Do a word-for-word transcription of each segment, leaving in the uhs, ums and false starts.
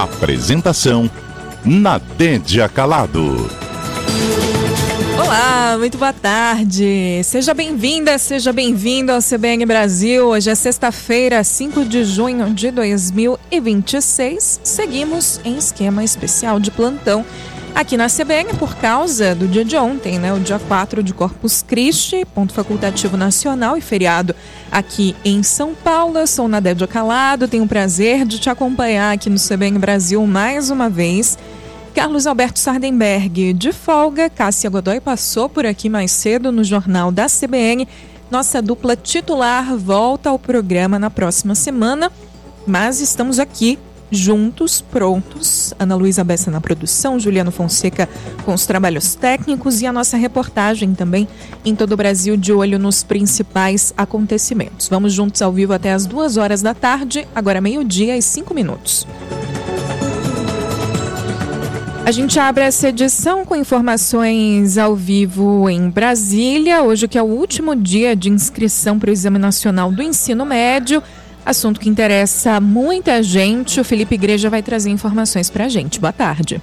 Apresentação: Nadédia Calado. Olá, muito boa tarde. Seja bem-vinda, seja bem-vindo ao C B N Brasil. Hoje é sexta-feira, cinco de junho de dois mil e vinte e seis. Seguimos em esquema especial de plantão aqui na C B N por causa do dia de ontem, né? O dia quatro de Corpus Christi, ponto facultativo nacional e feriado aqui em São Paulo. Eu sou Nadédia Calado, tenho o prazer de te acompanhar aqui no C B N Brasil mais uma vez. Carlos Alberto Sardenberg de folga, Cássia Godoy passou por aqui mais cedo no Jornal da C B N. Nossa dupla titular volta ao programa na próxima semana, mas estamos aqui juntos, prontos. Ana Luísa Bessa na produção, Juliano Fonseca com os trabalhos técnicos e a nossa reportagem também em todo o Brasil, de olho nos principais acontecimentos. Vamos juntos ao vivo até as duas horas da tarde, agora meio-dia e cinco minutos. A gente abre essa edição com informações ao vivo em Brasília, hoje que é o último dia de inscrição para o Exame Nacional do Ensino Médio, assunto que interessa muita gente. O Felipe Igreja vai trazer informações para a gente. Boa tarde.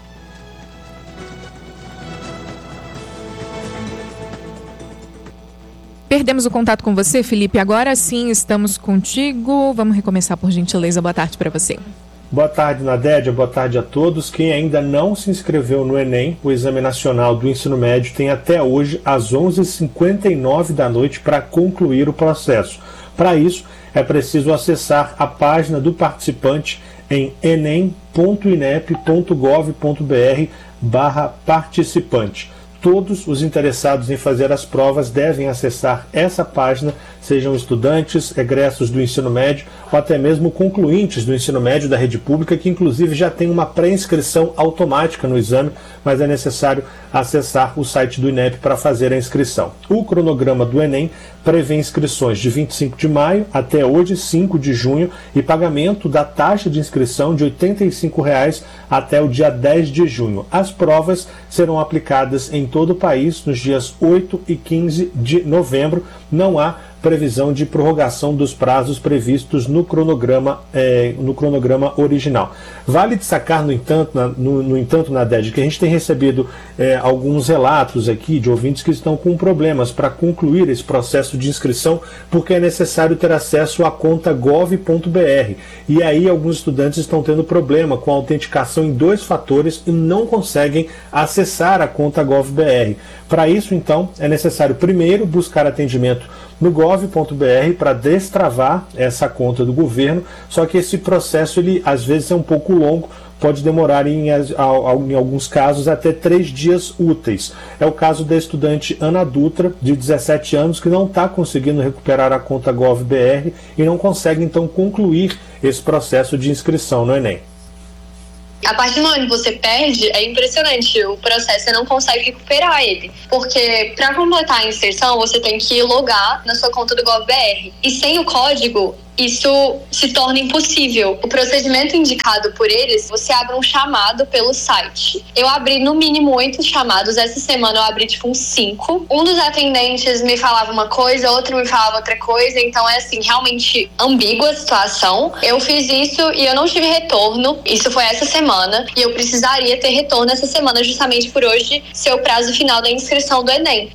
Perdemos o contato com você, Felipe. Agora sim estamos contigo. Vamos recomeçar, por gentileza. Boa tarde para você. Boa tarde, Nadédia. Boa tarde a todos. Quem ainda não se inscreveu no Enem, o Exame Nacional do Ensino Médio, tem até hoje, às onze e cinquenta e nove da noite, para concluir o processo. Para isso, é preciso acessar a página do participante em enem ponto inep ponto gov ponto br barra participante. Todos os interessados em fazer as provas devem acessar essa página, sejam estudantes, egressos do ensino médio ou até mesmo concluintes do ensino médio da rede pública, que inclusive já tem uma pré-inscrição automática no exame, mas é necessário acessar o site do INEP para fazer a inscrição. O cronograma do Enem prevê inscrições de vinte e cinco de maio até hoje, cinco de junho, e pagamento da taxa de inscrição de oitenta e cinco reais até o dia dez de junho. As provas serão aplicadas em todo o país nos dias oito e quinze de novembro. Não há previsão de prorrogação dos prazos previstos no cronograma, eh, no cronograma original. Vale destacar, no entanto, na, no, no entanto, Nadédia, que a gente tem recebido eh, alguns relatos aqui de ouvintes que estão com problemas para concluir esse processo de inscrição, porque é necessário ter acesso à conta gov ponto br. E aí alguns estudantes estão tendo problema com a autenticação em dois fatores e não conseguem acessar a conta gov ponto br. Para isso, então, é necessário primeiro buscar atendimento no gov ponto br para destravar essa conta do governo, só que esse processo, ele às vezes é um pouco longo, pode demorar em, em alguns casos até três dias úteis. É o caso da estudante Ana Dutra, de dezessete anos, que não está conseguindo recuperar a conta gov ponto br e não consegue então concluir esse processo de inscrição no Enem. A partir do momento que você perde, é impressionante, o processo você não consegue recuperar ele. Porque para completar a inserção, você tem que logar na sua conta do gov ponto br. E sem o código, isso se torna impossível. O procedimento indicado por eles, você abre um chamado pelo site. Eu abri no mínimo oito chamados, essa semana eu abri tipo uns cinco. Um dos atendentes me falava uma coisa, outro me falava outra coisa, então é assim, realmente ambígua a situação. Eu fiz isso e eu não tive retorno, isso foi essa semana, e eu precisaria ter retorno essa semana justamente por hoje ser o prazo final da inscrição do Enem.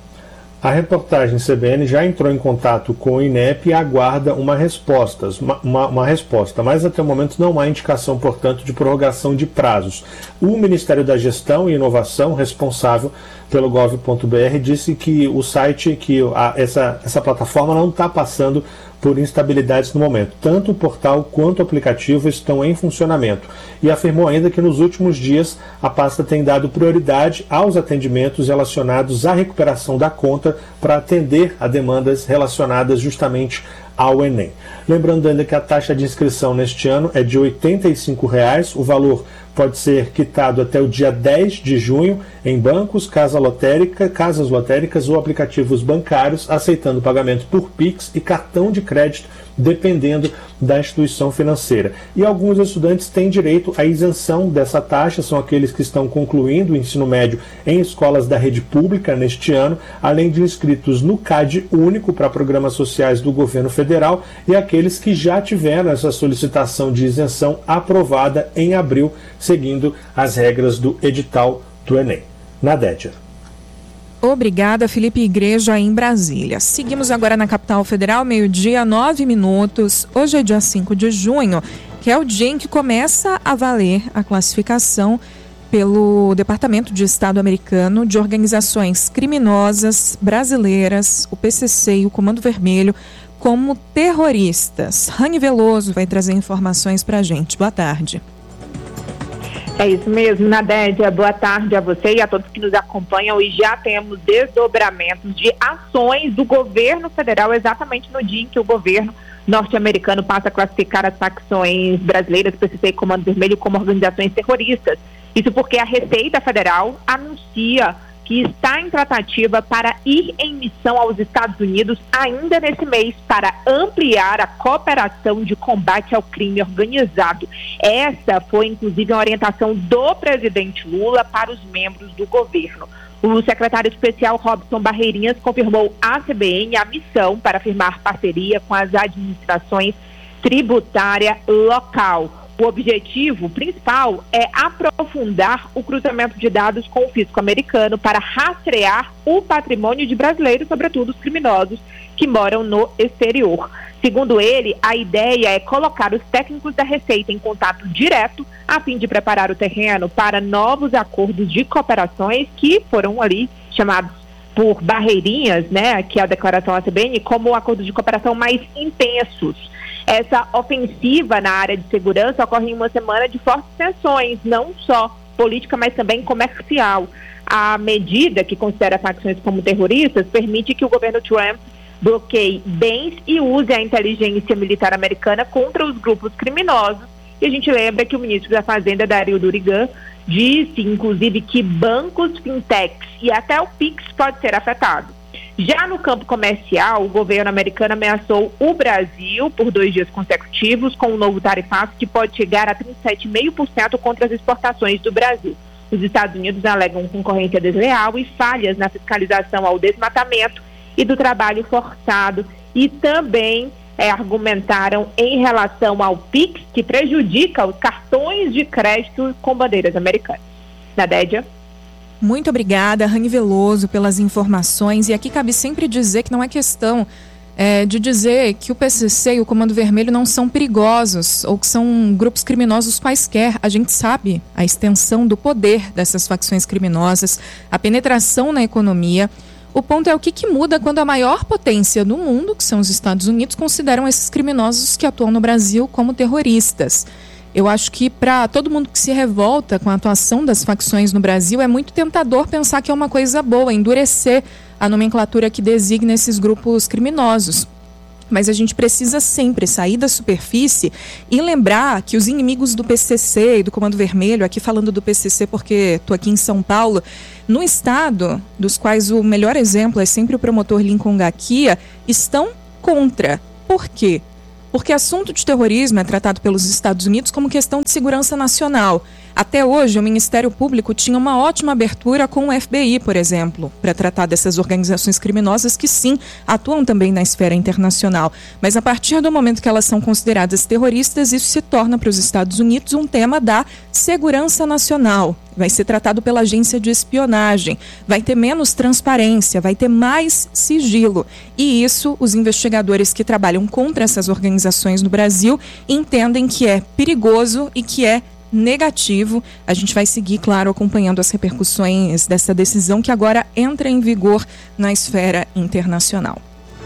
A reportagem C B N já entrou em contato com o INEP e aguarda uma resposta, uma, uma, uma resposta, mas até o momento não há indicação, portanto, de prorrogação de prazos. O Ministério da Gestão e Inovação, responsável pelo gov ponto br, disse que o site, que a, essa, essa plataforma não está passando por instabilidades no momento. Tanto o portal quanto o aplicativo estão em funcionamento. E afirmou ainda que nos últimos dias a pasta tem dado prioridade aos atendimentos relacionados à recuperação da conta para atender a demandas relacionadas justamente ao Enem. Lembrando ainda que a taxa de inscrição neste ano é de oitenta e cinco reais, o valor pode ser quitado até o dia dez de junho em bancos, casa lotérica, casas lotéricas ou aplicativos bancários, aceitando pagamento por Pix e cartão de crédito dependendo da instituição financeira. E alguns estudantes têm direito à isenção dessa taxa, são aqueles que estão concluindo o ensino médio em escolas da rede pública neste ano, além de inscritos no C A D único para programas sociais do governo federal e aqueles que já tiveram essa solicitação de isenção aprovada em abril, seguindo as regras do edital do Enem. Nadédia. Obrigada, Felipe Igreja, em Brasília. Seguimos agora na capital federal, meio-dia, nove minutos. Hoje é dia cinco de junho, que é o dia em que começa a valer a classificação pelo Departamento de Estado americano de organizações criminosas brasileiras, o P C C e o Comando Vermelho, como terroristas. Rani Veloso vai trazer informações para a gente. Boa tarde. É isso mesmo, Nadédia. Boa tarde a você e a todos que nos acompanham. E já temos desdobramentos de ações do governo federal exatamente no dia em que o governo norte-americano passa a classificar as facções brasileiras, P C C e Comando Vermelho, como organizações terroristas. Isso porque a Receita Federal anuncia que está em tratativa para ir em missão aos Estados Unidos ainda nesse mês para ampliar a cooperação de combate ao crime organizado. Essa foi, inclusive, a orientação do presidente Lula para os membros do governo. O secretário especial Robson Barreirinhas confirmou à C B N a missão para firmar parceria com as administrações tributária local. O objetivo principal é aprofundar o cruzamento de dados com o fisco americano para rastrear o patrimônio de brasileiros, sobretudo os criminosos que moram no exterior. Segundo ele, a ideia é colocar os técnicos da Receita em contato direto a fim de preparar o terreno para novos acordos de cooperações que foram ali chamados por Barreirinhas, né, que é a declaração à C B N, como acordos de cooperação mais intensos. Essa ofensiva na área de segurança ocorre em uma semana de fortes tensões, não só política, mas também comercial. A medida, que considera facções como terroristas, permite que o governo Trump bloqueie bens e use a inteligência militar americana contra os grupos criminosos. E a gente lembra que o ministro da Fazenda, Dario Durigan, disse, inclusive, que bancos, fintechs e até o Pix pode ser afetado. Já no campo comercial, o governo americano ameaçou o Brasil por dois dias consecutivos com um novo tarifaço que pode chegar a trinta e sete vírgula cinco por cento contra as exportações do Brasil. Os Estados Unidos alegam concorrência desleal e falhas na fiscalização ao desmatamento e do trabalho forçado e também é, argumentaram em relação ao Pix, que prejudica os cartões de crédito com bandeiras americanas. Nadédia? Muito obrigada, Rani Veloso, pelas informações. E aqui cabe sempre dizer que não é questão é, de dizer que o P C C e o Comando Vermelho não são perigosos ou que são grupos criminosos quaisquer. A gente sabe a extensão do poder dessas facções criminosas, a penetração na economia. O ponto é o que, que muda quando a maior potência do mundo, que são os Estados Unidos, consideram esses criminosos que atuam no Brasil como terroristas. Eu acho que para todo mundo que se revolta com a atuação das facções no Brasil, é muito tentador pensar que é uma coisa boa, endurecer a nomenclatura que designa esses grupos criminosos. Mas a gente precisa sempre sair da superfície e lembrar que os inimigos do P C C e do Comando Vermelho, aqui falando do P C C porque estou aqui em São Paulo, no estado, dos quais o melhor exemplo é sempre o promotor Lincoln Gaquia, estão contra. Por quê? Porque assunto de terrorismo é tratado pelos Estados Unidos como questão de segurança nacional. Até hoje, o Ministério Público tinha uma ótima abertura com o F B I, por exemplo, para tratar dessas organizações criminosas que, sim, atuam também na esfera internacional. Mas a partir do momento que elas são consideradas terroristas, isso se torna para os Estados Unidos um tema da segurança nacional. Vai ser tratado pela agência de espionagem, vai ter menos transparência, vai ter mais sigilo. E isso, os investigadores que trabalham contra essas organizações no Brasil entendem que é perigoso e que é negativo. A gente vai seguir, claro, acompanhando as repercussões dessa decisão que agora entra em vigor na esfera internacional.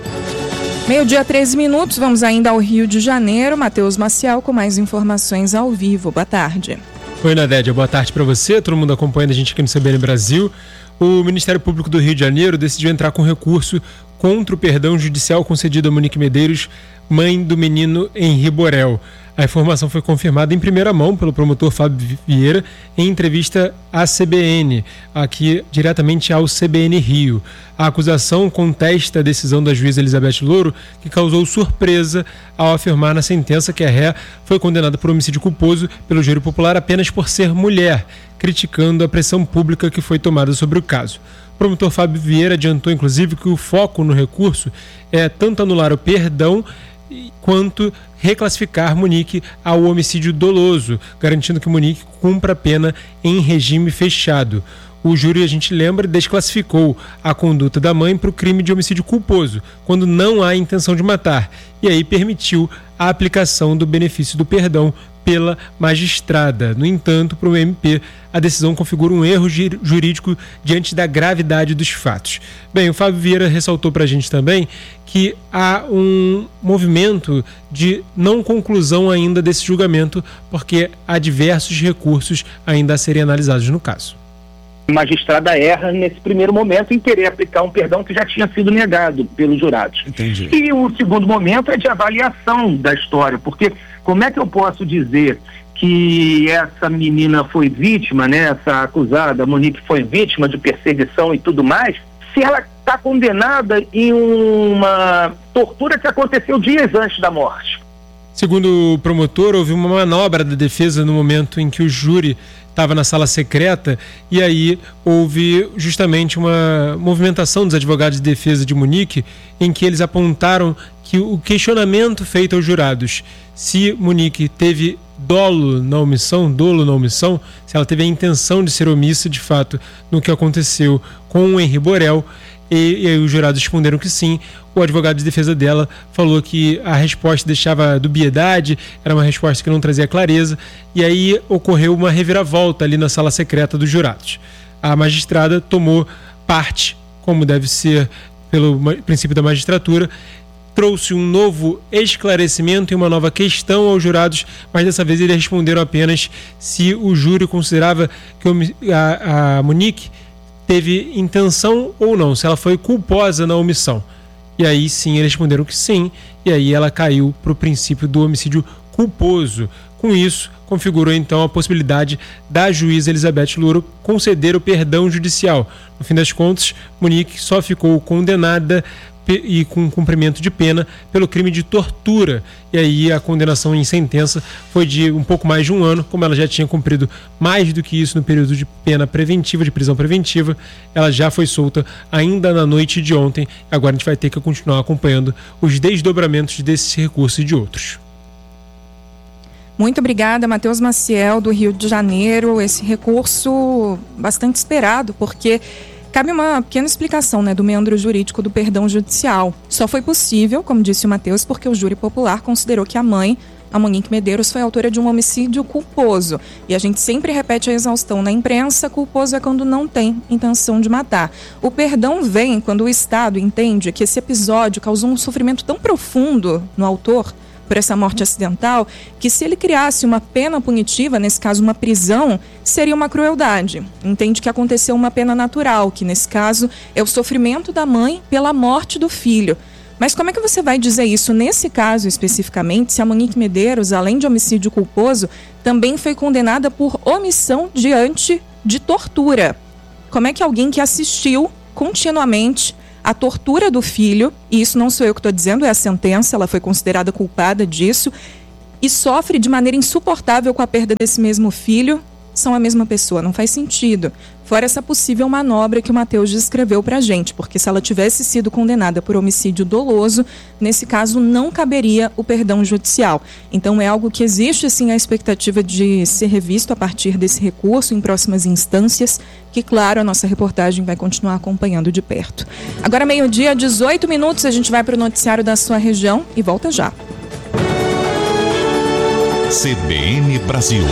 Meio-dia, treze minutos, vamos ainda ao Rio de Janeiro. Matheus Maciel com mais informações ao vivo. Boa tarde. Oi, Nadédia, boa tarde para você, todo mundo acompanhando a gente aqui no C B N Brasil. O Ministério Público do Rio de Janeiro decidiu entrar com recurso contra o perdão judicial concedido a Monique Medeiros, mãe do menino Henri Borel. A informação foi confirmada em primeira mão pelo promotor Fábio Vieira em entrevista à C B N, aqui diretamente ao C B N Rio. A acusação contesta a decisão da juíza Elizabeth Louro, que causou surpresa ao afirmar na sentença que a ré foi condenada por homicídio culposo pelo júri popular apenas por ser mulher, criticando a pressão pública que foi tomada sobre o caso. O promotor Fábio Vieira adiantou, inclusive, que o foco no recurso é tanto anular o perdão quanto reclassificar Monique ao homicídio doloso, garantindo que Monique cumpra a pena em regime fechado. O júri, a gente lembra, desclassificou a conduta da mãe para o crime de homicídio culposo, quando não há intenção de matar, e aí permitiu a aplicação do benefício do perdão pela magistrada. No entanto, para o M P, a decisão configura um erro jurídico diante da gravidade dos fatos. Bem, o Fábio Vieira ressaltou para a gente também que há um movimento de não conclusão ainda desse julgamento, porque há diversos recursos ainda a serem analisados no caso. A magistrada erra nesse primeiro momento em querer aplicar um perdão que já tinha sido negado pelos jurados. Entendi. E o segundo momento é de avaliação da história, porque como é que eu posso dizer que essa menina foi vítima, né, essa acusada, Monique, foi vítima de perseguição e tudo mais, se ela está condenada em uma tortura que aconteceu dias antes da morte? Segundo o promotor, houve uma manobra da defesa no momento em que o júri estava na sala secreta, e aí houve justamente uma movimentação dos advogados de defesa de Monique, em que eles apontaram que o questionamento feito aos jurados, se Monique teve dolo na omissão, dolo na omissão, se ela teve a intenção de ser omissa de fato no que aconteceu com o Henri Borel, e, e aí os jurados responderam que sim. O advogado de defesa dela falou que a resposta deixava dubiedade, era uma resposta que não trazia clareza, e aí ocorreu uma reviravolta ali na sala secreta dos jurados. A magistrada tomou parte, como deve ser pelo princípio da magistratura, trouxe um novo esclarecimento e uma nova questão aos jurados, mas dessa vez eles responderam apenas se o júri considerava que a, a Monique teve intenção ou não, se ela foi culposa na omissão. E aí sim, eles responderam que sim, e aí ela caiu para o princípio do homicídio culposo. Com isso, configurou então a possibilidade da juíza Elizabeth Louro conceder o perdão judicial. No fim das contas, Monique só ficou condenada e com cumprimento de pena pelo crime de tortura, e aí a condenação em sentença foi de um pouco mais de um ano. Como ela já tinha cumprido mais do que isso no período de pena preventiva, de prisão preventiva, ela já foi solta ainda na noite de ontem. Agora a gente vai ter que continuar acompanhando os desdobramentos desse recurso e de outros. Muito obrigada, Matheus Maciel, do Rio de Janeiro. Esse recurso bastante esperado, porque cabe uma pequena explicação, né, do meandro jurídico do perdão judicial. Só foi possível, como disse o Matheus, porque o júri popular considerou que a mãe, a Monique Medeiros, foi autora de um homicídio culposo. E a gente sempre repete a exaustão na imprensa: culposo é quando não tem intenção de matar. O perdão vem quando o Estado entende que esse episódio causou um sofrimento tão profundo no autor por essa morte acidental, que se ele criasse uma pena punitiva, nesse caso uma prisão, seria uma crueldade. Entende que aconteceu uma pena natural, que nesse caso é o sofrimento da mãe pela morte do filho. Mas como é que você vai dizer isso nesse caso especificamente, se a Monique Medeiros, além de homicídio culposo, também foi condenada por omissão diante de tortura? Como é que alguém que assistiu continuamente a tortura do filho, e isso não sou eu que estou dizendo, é a sentença, ela foi considerada culpada disso, e sofre de maneira insuportável com a perda desse mesmo filho, são a mesma pessoa? Não faz sentido. Fora essa possível manobra que o Matheus descreveu pra gente, porque se ela tivesse sido condenada por homicídio doloso, nesse caso não caberia o perdão judicial. Então é algo que existe sim a expectativa de ser revisto a partir desse recurso em próximas instâncias, que claro, a nossa reportagem vai continuar acompanhando de perto. Agora meio-dia, dezoito minutos, a gente vai para o noticiário da sua região e volta já. C B N Brasil.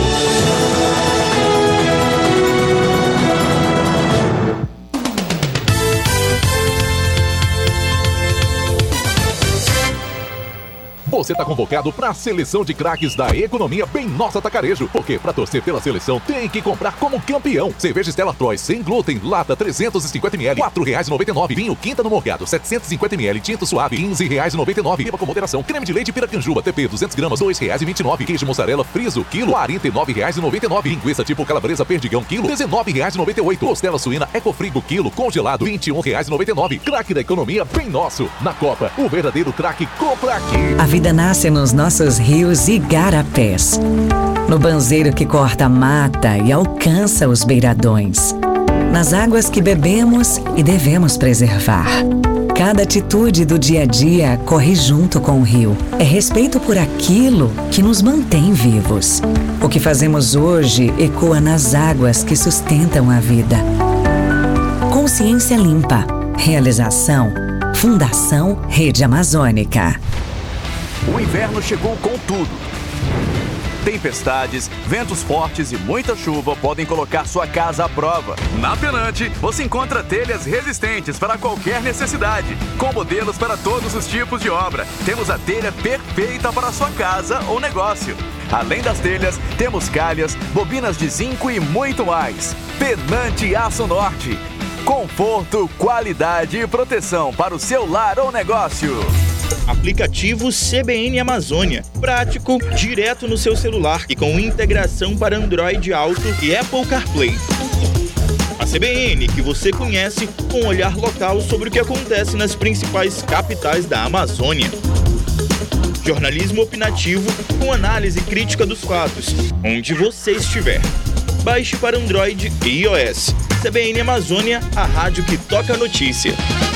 Você tá convocado pra seleção de craques da economia bem nossa Atacarejo. Porque pra torcer pela seleção tem que comprar como campeão. Cerveja Stella Artois sem glúten, lata trezentos e cinquenta mililitros, quatro reais e noventa e nove. Vinho Quinta no Morgado, setecentos e cinquenta mililitros, tinto suave, quinze reais e noventa e nove. Beba com moderação. Creme de leite Piracanjuba, T P duzentas gramas, dois reais e vinte e nove. Queijo mussarela friso, quilo, quarenta e nove reais e noventa e nove. Linguiça tipo calabresa perdigão, quilo, dezenove reais e noventa e oito. Costela suína Ecofrigo, quilo, congelado, vinte e um reais e noventa e nove. Craque da economia bem nosso. Na Copa, o verdadeiro craque compra aqui. A vida nasce nos nossos rios e igarapés. No banzeiro que corta a mata e alcança os beiradões. Nas águas que bebemos e devemos preservar. Cada atitude do dia a dia corre junto com o rio. É respeito por aquilo que nos mantém vivos. O que fazemos hoje ecoa nas águas que sustentam a vida. Consciência Limpa. Realização Fundação Rede Amazônica. O inverno chegou com tudo. Tempestades, ventos fortes e muita chuva podem colocar sua casa à prova. Na Penante, você encontra telhas resistentes para qualquer necessidade, com modelos para todos os tipos de obra. Temos a telha perfeita para sua casa ou negócio. Além das telhas, temos calhas, bobinas de zinco e muito mais. Penante Aço Norte. Conforto, qualidade e proteção para o seu lar ou negócio. Aplicativo C B N Amazônia. Prático, direto no seu celular e com integração para Android Auto e Apple CarPlay. A C B N que você conhece com um olhar local sobre o que acontece nas principais capitais da Amazônia. Jornalismo opinativo com análise crítica dos fatos, onde você estiver. Baixe para Android e iOS. C B N Amazônia, a rádio que toca a notícia.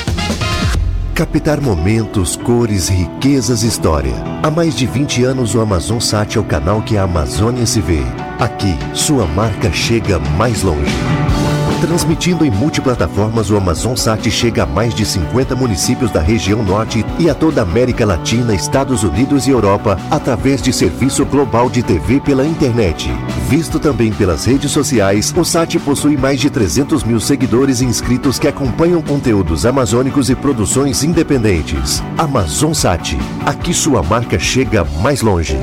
Captar momentos, cores, riquezas e história. Há mais de vinte anos o AmazonSat é o canal que a Amazônia se vê. Aqui, sua marca chega mais longe. Transmitindo em multiplataformas, o AmazonSat chega a mais de cinquenta municípios da região norte e a toda a América Latina, Estados Unidos e Europa, através de serviço global de T V pela internet. Visto também pelas redes sociais, o Sat possui mais de trezentos mil seguidores e inscritos que acompanham conteúdos amazônicos e produções independentes. AmazonSat, aqui sua marca chega mais longe.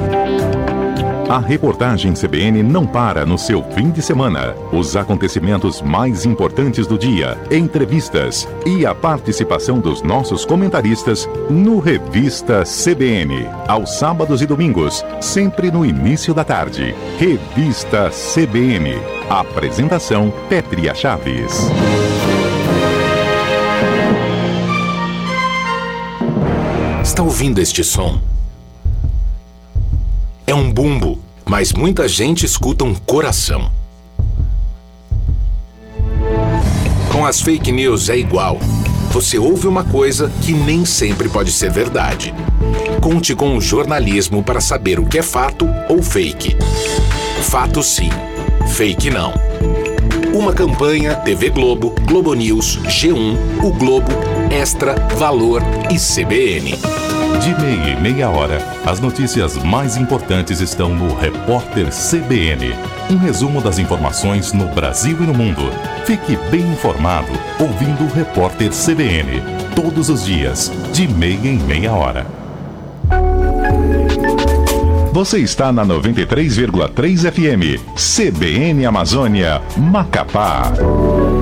A reportagem C B N não para no seu fim de semana. Os acontecimentos mais importantes do dia, entrevistas e a participação dos nossos comentaristas no Revista C B N. Aos sábados e domingos, sempre no início da tarde. Revista C B N. Apresentação Pétria Chaves. Está ouvindo este som? É um bumbo, mas muita gente escuta um coração. Com as fake news é igual. Você ouve uma coisa que nem sempre pode ser verdade. Conte com o jornalismo para saber o que é fato ou fake. Fato sim, fake não. Uma campanha T V Globo, Globo News, G um, O Globo, Extra, Valor e C B N. De meia e meia hora, as notícias mais importantes estão no Repórter C B N. Um resumo das informações no Brasil e no mundo. Fique bem informado ouvindo o Repórter C B N. Todos os dias, de meia em meia hora. Você está na noventa e três vírgula três F M. C B N Amazônia, Macapá.